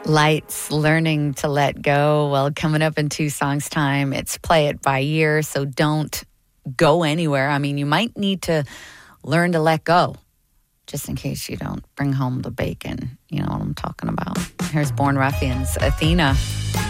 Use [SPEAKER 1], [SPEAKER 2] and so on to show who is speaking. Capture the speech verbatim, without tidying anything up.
[SPEAKER 1] Lights, Learning to Let Go. Well, coming up in two songs' time, it's Play It By Ear, so don't go anywhere. I mean, you might need to learn to let go, just in case you don't bring home the bacon. You know what I'm talking about. Here's Born Ruffians, Athena.